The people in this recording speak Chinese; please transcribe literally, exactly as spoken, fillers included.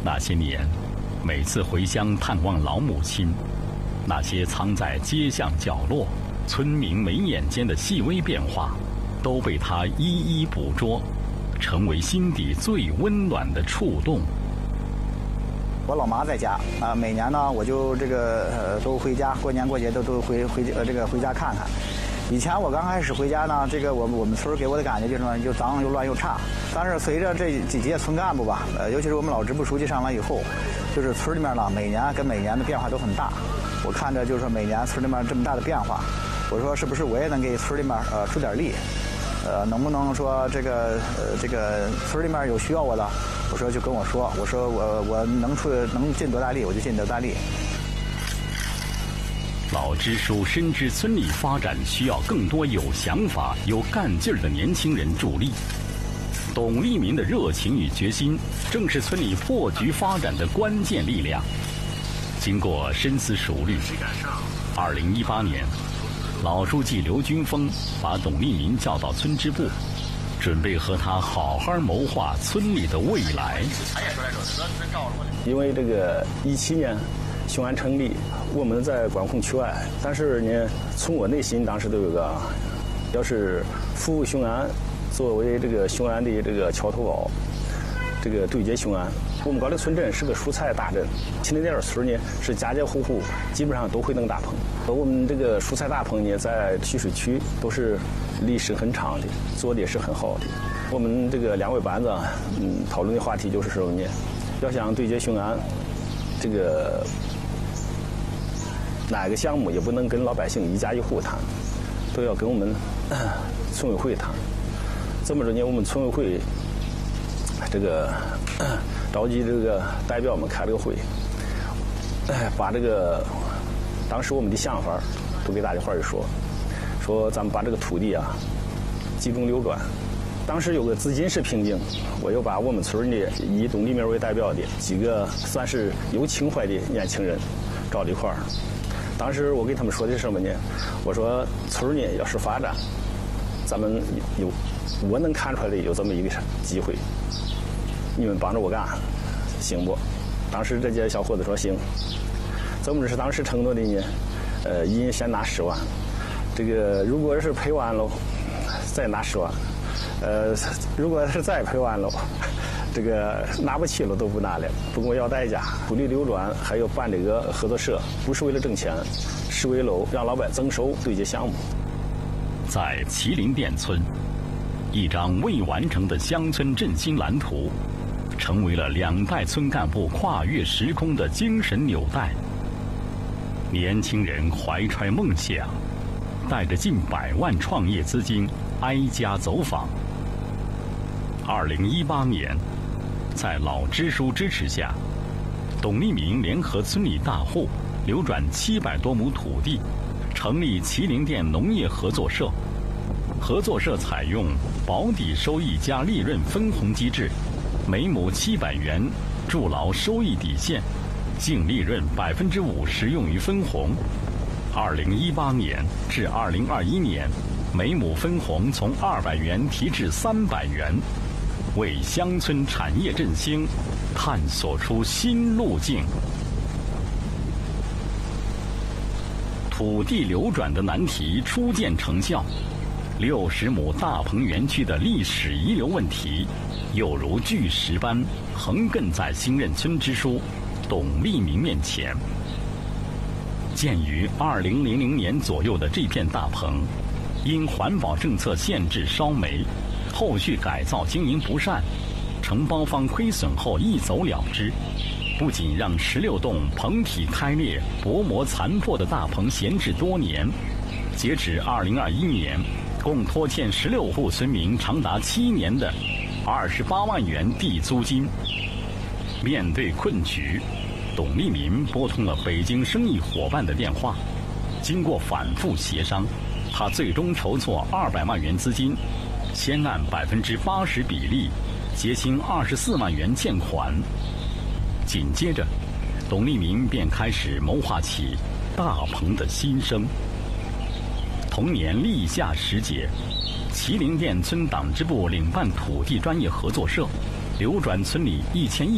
那些年，每次回乡探望老母亲，那些藏在街巷角落、村民眉眼间的细微变化，都被他一一捕捉，成为心底最温暖的触动。 我老妈在家啊，每年呢我就这个呃都回家，过年过节都都回回呃这个回家看看。以前我刚开始回家呢，这个我们我们村给我的感觉就是又脏又乱又差。但是随着这几届村干部吧，呃尤其是我们老支部书记上来以后，就是村里面呢每年跟每年的变化都很大。我看着就是说每年村里面这么大的变化，我说是不是我也能给村里面呃出点力？呃，能不能说这个呃这个村里面有需要我的，我说就跟我说，我说我我能出能尽多大力我就尽多大力。 老支书深知村里发展需要更多有想法、有干劲儿的年轻人助力。董立民的热情与决心，正是村里破局发展的关键力量。经过深思熟虑，二零一八年，老书记刘军峰把董立民叫到村支部，准备和他好好谋划村里的未来。 因为这个一七年雄安成立，我们在管控区外，但是呢，从我内心当时都有个，要是服务雄安，作为这个雄安的这个桥头堡，这个对接雄安。我们高黎村镇是个蔬菜大镇，秦岭店村呢是家家户户基本上都会弄大棚。我们这个蔬菜大棚呢，在溆水区都是历史很长的，做的也是很好的。我们这个两位班子，嗯，讨论的话题就是什么呢？要想对接雄安，这个哪个项目也不能跟老百姓一家一户谈，都要跟我们村委会谈。这么着呢，我们村委会这个召集这个代表们开了个会，把这个当时我们的想法都给大家伙儿说，说咱们把这个土地啊集中流转。当时有个资金是瓶颈，我又把我们村的以董立民为代表的几个算是有情怀的年轻人找到一块儿。当时我给他们说的是什么呢？我说村呢要是发展，咱们有我能看出来的有这么一个机会，你们帮着我干，行不？当时这些小伙子说行。这么是当时承诺的呢，呃，一人先拿十万，这个如果是赔完了，再拿十万，呃，如果是再赔完了，这个拿不起了都不拿了，不过要代价，土地流转，还有办这个合作社，不是为了挣钱，是为了让老百姓增收对接项目。 在麒麟店村，一张未完成的乡村振兴蓝图，成为了两代村干部跨越时空的精神纽带。年轻人怀揣梦想，带着近百万创业资金，挨家走访。二零一八年，在老支书支持下，董立民联合村里大户流转七百多亩土地，成立麒麟店农业合作社。合作社采用保底收益加利润分红机制，每亩七百元筑牢收益底线，净利润百分之五十用于分红。二零一八年至二零二一年，每亩分红从二百元提至三百元，为乡村产业振兴探索出新路径。土地流转的难题初见成效，六十亩大棚园区的历史遗留问题，又如巨石般横亘在新任村支书董立民面前。鉴于二零零零年左右的这片大棚，因环保政策限制烧煤，后续改造经营不善，承包方亏损后一走了之，不仅让十六栋棚体开裂、薄膜残破的大棚闲置多年，截止二零二一年，共拖欠十六户村民长达七年的二十八万元地租金。面对困局，董立民拨通了北京生意伙伴的电话，经过反复协商，他最终筹措二百万元资金，先按百分之八十比例结清二十四万元欠款。紧接着，董立民便开始谋划起大棚的新生。同年立夏时节，麒麟店村党支部领办土地专业合作社，流转村里一千一